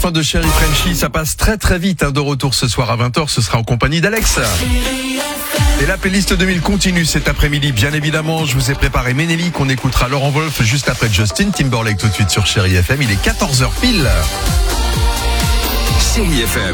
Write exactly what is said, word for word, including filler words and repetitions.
Fin de Chérie Frenchy, ça passe très très vite. Hein. De retour ce soir à vingt heures, ce sera en compagnie d'Alex. Et la playlist deux mille continue cet après-midi. Bien évidemment, je vous ai préparé Ménélique. On écoutera Laurent Wolf juste après Justin Timberlake tout de suite sur Chérie F M. Il est quatorze heures pile. Chérie F M.